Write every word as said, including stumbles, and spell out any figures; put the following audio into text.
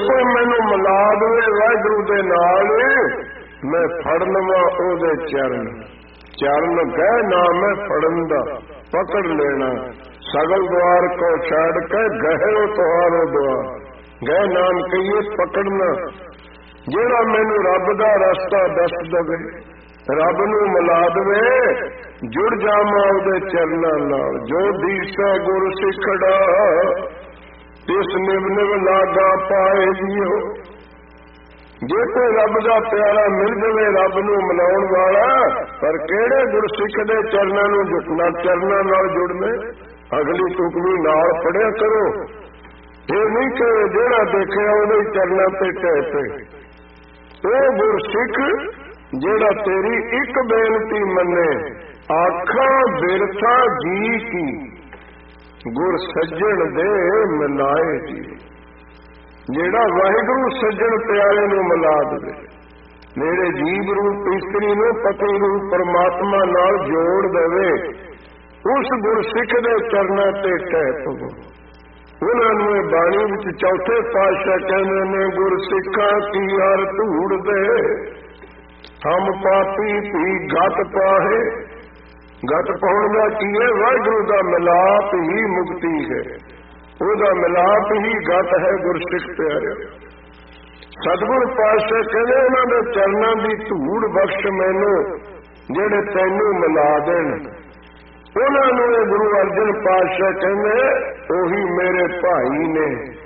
कोई मैनू मिला दे वाहिगुरू दे नाल मैं फड़ लवां ओहदे चरण चरण गए ना मैं फड़न दा पकड़ लेना सगल द्वार को छाड़ के गहे तुहारो द्वार गए नानकईए पकड़ना जेड़ा मैनू रब दा रस्ता दस दवे रब नू मिला दवे जुड़ जावां ओहदे चरनां नाल जो दीसा गुर सिखड़ा तिस निव निव लागा पाए जियो जे कोई रब दा प्यारा मिल जावे रब नू मिलाउण वाला पर किहड़े गुरसिख दे चरनां नू जुटना चरनां नाल जुड़ने अगली टुकड़ी नाल पढ़िया करो ये नहीं कि जेड़ा देखिया उहदे चरनां ते टह पे ओ गुरसिख जेड़ा तेरी एक बेनती मन्ने आखा बिरथा जी की गुर सज्जन दे मिलाए जी जेड़ा वाहिगुरू सज्जन प्यारे नू मिला दे मेरे जीव रूप इस्त्री नू पति रूप परमात्मा नाल जोड़ देवे उस गुरसिख दे चरनां ते टह पवो उन्होंने बाणी विच चौथे पातशाह कहते ने गुरसिखा की हर धूड़ दे हम पापी भी गत पाहे गत पाउण दा की है वाहिगुरू दा मिलाप ही मुक्ति है ਉਹਦਾ ਮਿਲਾਪ ही गत है गुरसिख प्यारे सतगुर पातशाह कहते उन्हों के चरणों की धूड़ बख्श मैनू जेड़े तैनू मिला देन उन्होंने गुरु अर्जन पातशाह कहते ओही मेरे भाई ने